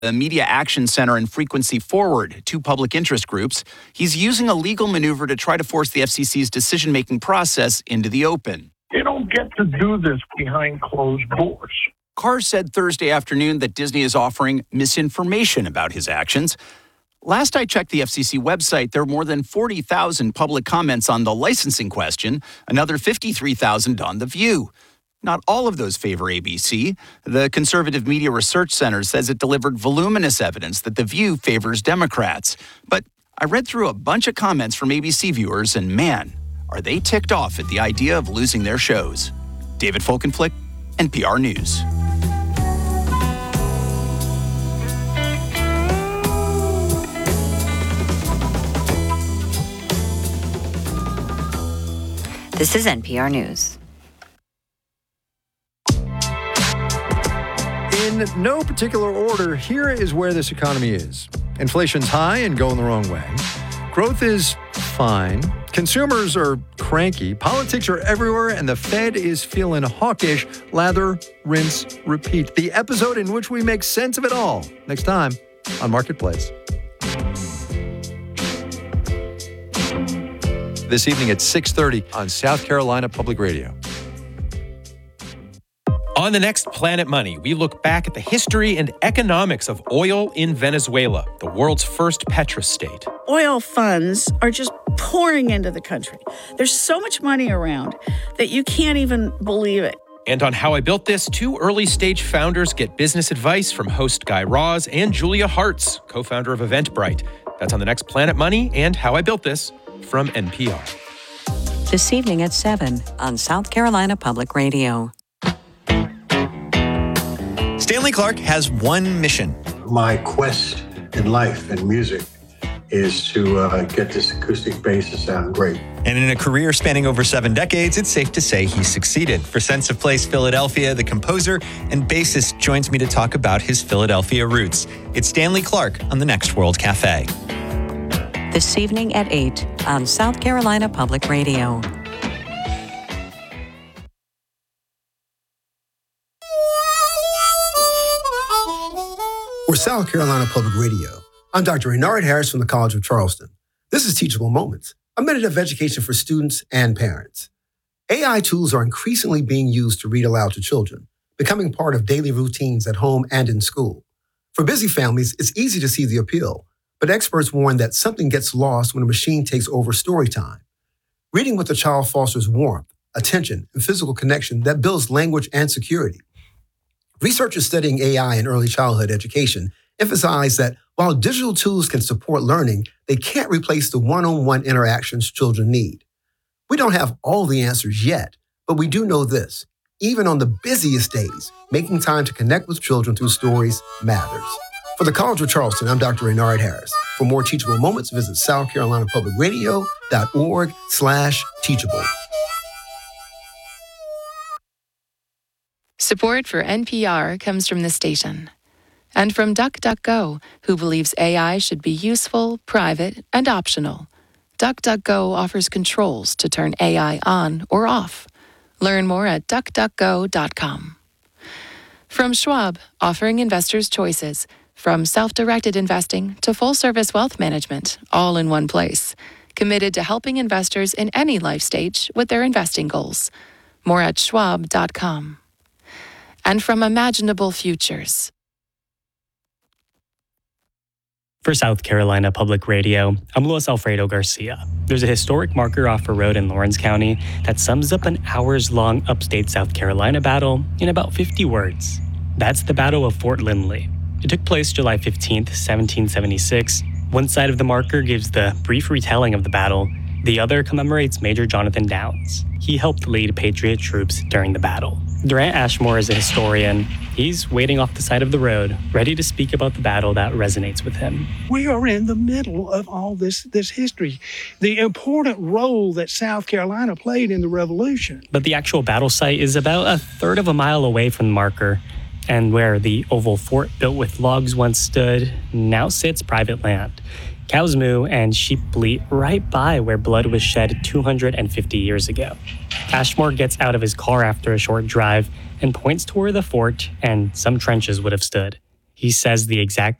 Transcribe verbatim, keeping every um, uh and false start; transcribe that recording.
the Media Action Center and Frequency Forward, two public interest groups. He's using a legal maneuver to try to force the F C C's decision-making process into the open. You don't get to do this behind closed doors. Carr said Thursday afternoon that Disney is offering misinformation about his actions. Last I checked the F C C website, there were more than forty thousand public comments on the licensing question, another fifty-three thousand on The View. Not all of those favor A B C. The Conservative Media Research Center says it delivered voluminous evidence that The View favors Democrats. But I read through a bunch of comments from A B C viewers, and man, are they ticked off at the idea of losing their shows. David Folkenflik, N P R News. This is N P R News. In no particular order, here is where this economy is. Inflation's high and going the wrong way. Growth is fine. Consumers are cranky. Politics are everywhere, and the Fed is feeling hawkish. Lather, rinse, repeat. The episode in which we make sense of it all. Next time on Marketplace. This evening at six thirty on South Carolina Public Radio. On the next Planet Money, we look back at the history and economics of oil in Venezuela, the world's first petrostate. Oil funds are just pouring into the country. There's so much money around that you can't even believe it. And on How I Built This, two early-stage founders get business advice from host Guy Raz and Julia Hartz, co-founder of Eventbrite. That's on the next Planet Money and How I Built This from N P R. This evening at seven on South Carolina Public Radio. Stanley Clarke has one mission. My quest in life and music is to uh, get this acoustic bass to sound great. And in a career spanning over seven decades, it's safe to say he's succeeded. For Sense of Place Philadelphia, the composer and bassist joins me to talk about his Philadelphia roots. It's Stanley Clarke on the Next World Cafe. This evening at eight on South Carolina Public Radio. For South Carolina Public Radio, I'm Doctor Renard Harris from the College of Charleston. This is Teachable Moments, a minute of education for students and parents. A I tools are increasingly being used to read aloud to children, becoming part of daily routines at home and in school. For busy families, it's easy to see the appeal, but experts warn that something gets lost when a machine takes over story time. Reading with a child fosters warmth, attention, and physical connection that builds language and security. Researchers studying A I in early childhood education emphasize that while digital tools can support learning, they can't replace the one-on-one interactions children need. We don't have all the answers yet, but we do know this. Even on the busiest days, making time to connect with children through stories matters. For the College of Charleston, I'm Doctor Renard Harris. For more Teachable Moments, visit south carolina public radio dot org slash teachable. Support for N P R comes from the station and from DuckDuckGo, who believes A I should be useful, private, and optional. DuckDuckGo offers controls to turn A I on or off. Learn more at duck duck go dot com. From Schwab, offering investors choices, from self-directed investing to full-service wealth management, all in one place. Committed to helping investors in any life stage with their investing goals. More at schwab dot com. And from Imaginable Futures. For South Carolina Public Radio, I'm Luis Alfredo Garcia. There's a historic marker off a road in Lawrence County that sums up an hours-long upstate South Carolina battle in about fifty words. That's the Battle of Fort Lindley. It took place July fifteenth, seventeen seventy-six. One side of the marker gives the brief retelling of the battle. The other commemorates Major Jonathan Downs. He helped lead Patriot troops during the battle. Durant Ashmore is a historian. He's waiting off the side of the road, ready to speak about the battle that resonates with him. We are in the middle of all this, this history, the important role that South Carolina played in the Revolution. But the actual battle site is about a third of a mile away from the marker, and where the oval fort built with logs once stood now sits private land. Cows moo and sheep bleat right by where blood was shed two hundred fifty years ago. Ashmore gets out of his car after a short drive and points to where the fort and some trenches would have stood. He says the exact